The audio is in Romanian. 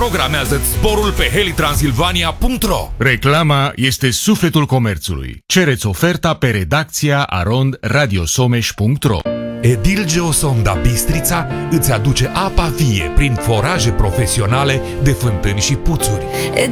Programează-ți zborul pe helitransilvania.ro. Reclama este sufletul comerțului. Cereți oferta pe redacția@radiosomeș.ro. Edil Geosonda Bistrița îți aduce apa vie prin foraje profesionale de fântâni și puțuri.